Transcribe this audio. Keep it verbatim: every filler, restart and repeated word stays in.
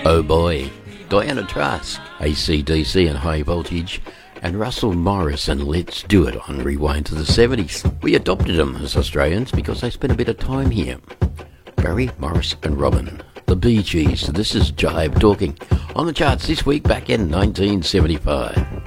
Oh boy, Diana Trask, A C D C and High Voltage, and Russell Morris and Let's Do It on Rewind to the seventies. We adopted them as Australians because they spent a bit of time here. Barry, Morris and Robin, the Bee Gees. This is Jive Talking, on the charts this week back in nineteen seventy-five.